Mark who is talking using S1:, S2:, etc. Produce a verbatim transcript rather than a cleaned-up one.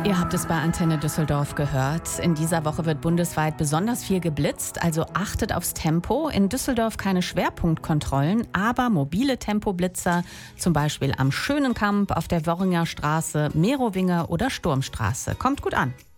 S1: Ihr habt es bei Antenne Düsseldorf gehört. In dieser Woche wird bundesweit besonders viel geblitzt, also achtet aufs Tempo. In Düsseldorf keine Schwerpunktkontrollen, aber mobile Tempoblitzer, zum Beispiel am Schönenkamp, auf der Worringer Straße, Merowinger oder Sturmstraße. Kommt gut an.